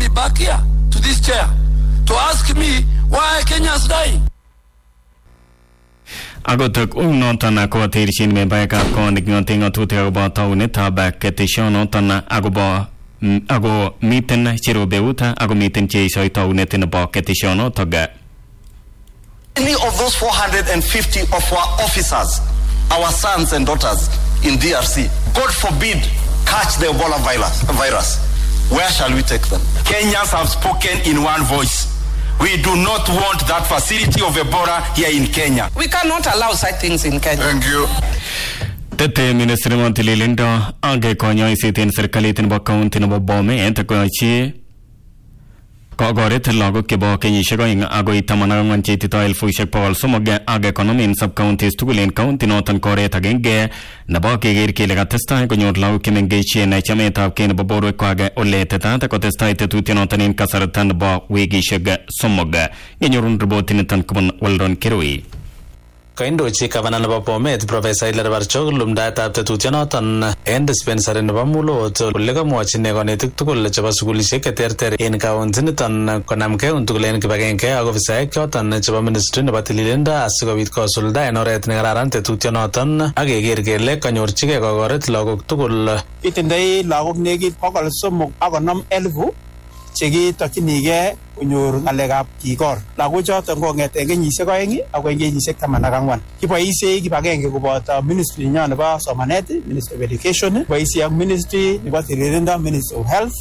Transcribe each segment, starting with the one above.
me back here to this chair to ask me why Kenya is dying. Agotak unotana ko tirshin me ba ka ko nignoting otute oba tauneta ba ketishonotana ago miten chirobeuta ago miten cheisoi taunetin ba ketishonotaga. Any of those 450 of our officers, our sons and daughters in DRC, God forbid, catch the Ebola virus, where shall we take them? Kenyans have spoken in one voice. We do not want that facility of Ebola here in Kenya. We cannot allow such things in Kenya. Thank you. Tete Minister Montililinda age konyo isitin serikalitin ba county no bome ente ko chi ko gore telago ke ba kenyi shego inga ago itamana manchiti to elfu shekpol somoge age economy in sub counties tugulen county notan kore tagenge na ba ke ger ke lega testa ko nyor law ke menge chi na chameta ke no boro ko age olete ta ko testa ite tuti notan in kasaratan ba wegi shega somoge nyorun robotin tan kon waldon keroi Kaindochi Gavana nebo Bomet Professor Hilary Barchok lumdaetab tetutienoton en dispensary nebo Mulot kole kamwochi ine konetik tugul chebo sukulisiek cheterter en county niton konamgei tugul en kibagenge ak ofisaek choton chebo ministry nebo tililindo asikobit kosulda en oret nekararan tetutienoton ak keker kele kanyorchigei kokoret lagok tugul. Itindoi lagok nekit 350,000 chekitokyinigei konyor ng'alekab kikor. Lagochoton kong'eten kenyisiek 2 akoi kenyisiek 14. Kiboisie kibagenge koboto ministry nyo nebo somanet, Ministry of Education, boisie ak ministry nebo tililindo, Ministry of Health,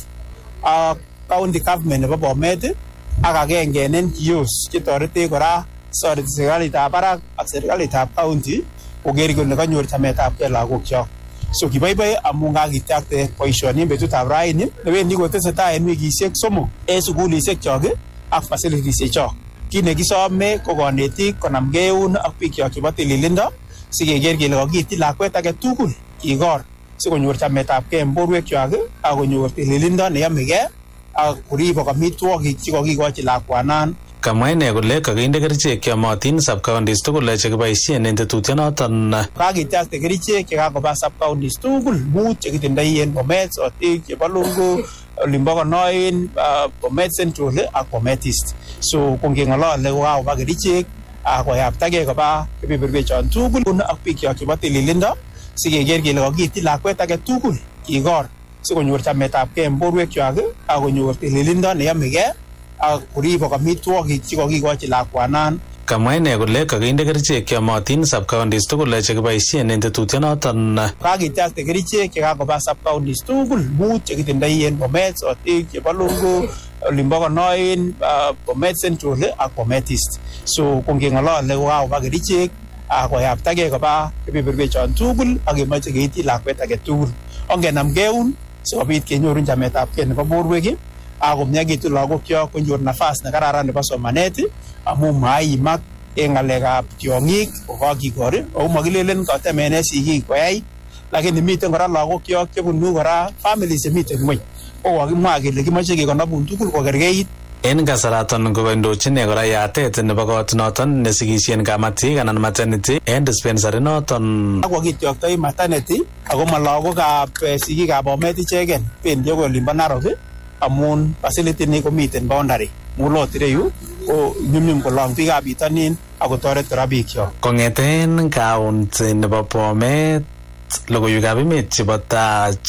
ak county government nebo Bomet ak agenge en NGOs chetoreti kora serikalitab barak ak serikalitab county koker kole kanyor chametabgei lagokchok. So kiboiboi amu kakitakte boisioni betutab raini newendi kotesetai en wikisiek 3 en sukulisiek chok ak facilitiesiek chok. Kit nekisome ko konetik konamgei eun ak biik chok chebo tililindo sikeker kele kakityi lakwet age tugul kikor sikonyor chametabgei en borwekwak ak konyor tililindo neyomegei ak koribok amitwogik chekokikochi lakwanan. Kamwa ine kole kakinde kerichek cheyomotin sub-counties tugul chekiboisien en tetutienoton. Kakityaste kerichek chekakoba sub-counties tugul 5 chekitindoi en Bomet, Sotik, Chebalungu, Olimbo Konoin, Bomet Central ak Bomet East. So kongeng'olole kokakoba kerichek koyaptagei koba kebeberwechon tugul ak biik chok chebo tililindo sikeker kele kakityi lakwet age tugul kikor sikonyor chametabgei en borwekwak ak konyor tililindo neyomegei ak koribok amitwogik chekokikochi lakwanan. Kamwa ine kole kakinde kerichek cheyomotin sub-counties tugul chekiboisien en tetutienoton. Kakityaste kerichek chekakoba sub-counties tugul 5 chekitindoi en Bomet, Sotik, Chebalungu, Olimbo Konoin, Bomet Central ak Bomet East. So kongeng'olole kokakoba kerichek koyaptagei koba kebeberwechon tugul ak kemoche keityi lakwet age tugul. Ongenamgei eun sikobit kenyorun chametabgei nebo borwek akomyakitu lagokyok konyor nafas nekararan nebo somanet amu maimak en ng'alekab tiong'ik kokakikor ako makilelen katemene sigik koyai, lakini miten kora lagokyok chebunu kora families chemiten ngweny ko kakimwa kele kimoche kekonobun tugul kokerkeit. En kasaraton kokondochin kora yatet nebo kot noton nesikisien kamatik anan maternity en dispensary noton. Ak kokityoktoi maternity ako ma lagokab sigikab Bomet ichegen, bendi akoi olimbo Narok amun facility ni komiten boundary Mulot ireyu ko nyumnyum kolong biikab bitonin akotoret kora biikchok. Kong'eten county nebo Bomet, logoiwekab emet chebo Touch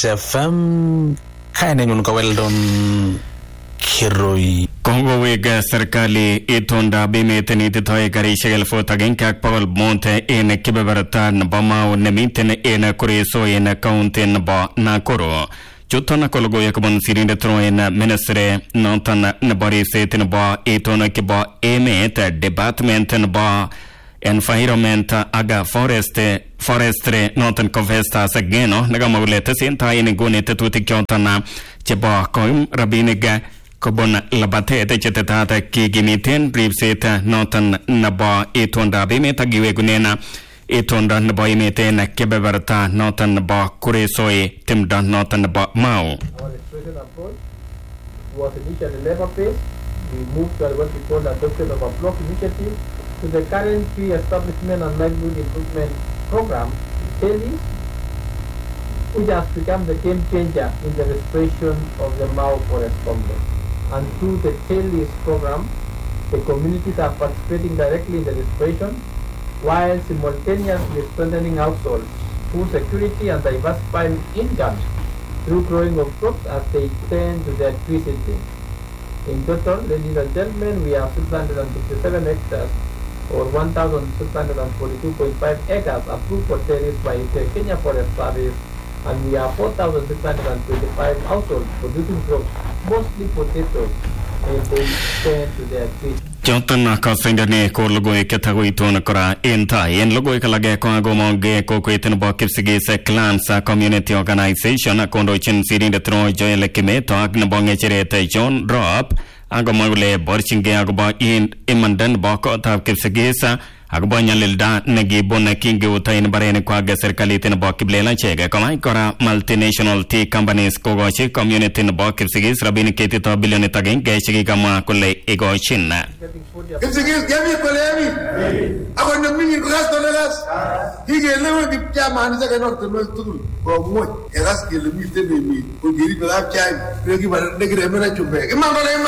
FM, kainenyun ko Weldon Kirui. Kongowek serikali itondab emet neititoi karisiek 1,500 en kebeberta nebo Mau nemiten en Kuresoi en county nebo Nakuru. Chuton ko logoiwek kobun sirindet en ministry noton nebo ripset nebo itono kibo emet department nebo environment aga forestry noton ko Festus Geno nekamwa kole tesentai en nguni tetutik choton chebo koim rabinik kobun labatet chetetat kikimiten ripset noton nebo itondab emet ak kiwekunen itonda nebo emet en kebeberta noton nebo Kuresoi timdo noton nebo Mau. Our legislation approach was initially labor-based. We moved to what we call adoption of a block initiative to the current tree establishment and livelihood improvement program, TELI, which has become the game changer in the restoration of the Mau forest complex. and through the tail list program, the communities are participating directly in the registration while simultaneously strengthening households, food security and diversifying income through growing of crops as they tend to their tree seedlings. In total, ladies and gentlemen, we have 657 hectares or 1,642.5 acres approved for terrace by the Kenya Forest Service, and we have 4,625 households producing crops, mostly potatoes, and they tend to their trees. Jonathan Kasindani ko logoi ketagoi ton kora enta en logoi kalage ko agomonge ko kweten bo Kipsigis Clans Community Organization kondo chin sirin de tro joyele kimeto agna bonge cherete John Drop agomole borchinge agba in imandan bo ko ta Kipsigis agba nyalilda negi bona kinge utain barene ko aga serikali ten bo kiblela chege komai kora multinational tea companies ko gochi community in bo Kipsigis rabin keti to billion tagen geshigi kama kole ego chinna Kipsigis gami kolemi ako na mingi gas to gas hige lewe kipya mani sa kanor to tul bo mo gas ke lemi te mi ko giri ba chai regi ba negre mena chumbe imangole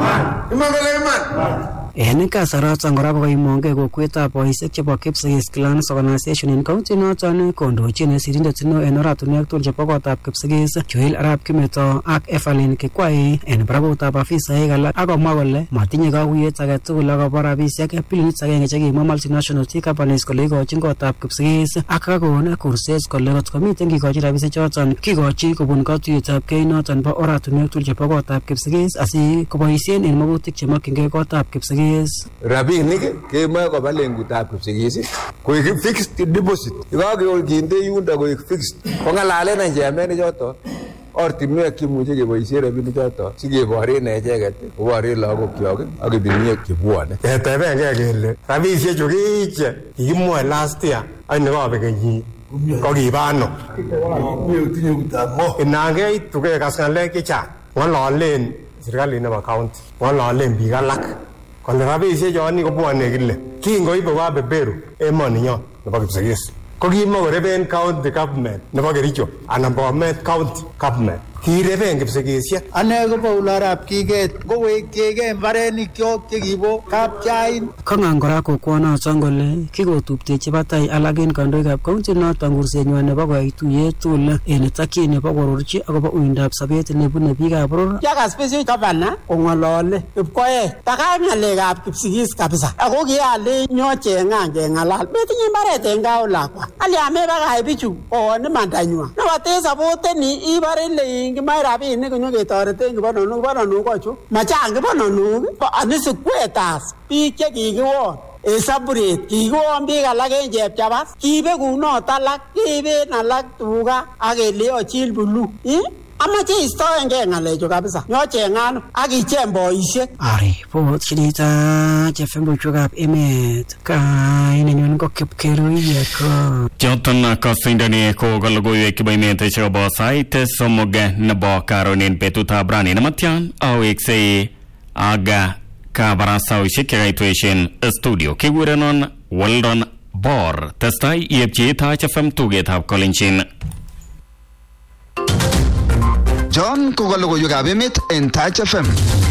man En kasarata ngora ko imonge ko kweta boisek chebo Kipsigis Clans Organization in county noton kondochin sirindet no en oratunwek tugul chebo kotab Kipsigis Joel Arap Kimeto ak Evelyn Kikwai en barakutab afisaek alak akomwa kole matinye kakuyet age tugul akobo rabisiek bilionit agenge chekimwa multinational tea companies kole ikochin kotab Kipsigis ak kakon kurset kole kotko miten kikochi rabisiek choton kikochi kobun katuyetab kei noton bo oratunwek tugul chebo kotab Kipsigis asi koboisien en magutik chemokyingei kotab Kipsigis rabinik kema koba lengutab Kipsigis koik fixed deposit kinde yunda koik fixed kongalalen njemen choto ortinwek chemuche keboisien rabinik choto sikeboren echeket koboren lagokyok ak ibiniek chebwone ketebenge kele rabisiek chu kikimwoe last year ani kobe kenyit ko kibano inangeit tukekas ngalek chechang ngololen serikalit nebo county ngololen biik alak kole rabisiek choni kobwone kile kingoibe kwa beberu emoni nyon nebo Kipsigis ko kimokoreben county government nebo Kericho anan Bomet county government kireben Kipsigisiek ane ko Paularab Kiget kowekchigei mbarenikyok chekibo kapchain kongan kora kokwonoton kole kikotuptechi batai alak en kandoikab county noton kursenywan nebo koyai tuyet tugul en takyin nebo kororchi akobo uindab sobet nebune biikab boror yakas besio gavana kong'olole ipkoech takai ng'alekab Kipsigis kabisa ako kiale nyochengan keng'alal metinye mbaret en gaa lakwa aliame bakach bichu koon imandanywan newate saboteni ibare ile kimai rabinik konyoketoreten kibanonok kochu machang kibanonok anisikwetas biik chekikiwon Saburet kikiwon biik alak en Chepchabas kibekunot alak kiiben alak tuga ak keleochil bulu amache istoengei ng'alechu kabisa nyochengan ak ichem boisiek aripot chinita chefembuchukab emet kainenywan ko Kipkeruiye ko Jonathan Kasindani ko kalogoiwek chebo emet chebo sait somok nebo karonin betutab rani nematyan aweksei aga kabarasaosiek chekaitweshen studio kikurenon Weldon Bor testai yepchi Taach FM tugetab Kolenjin John ko kalogoiwekab emet en Taach FM.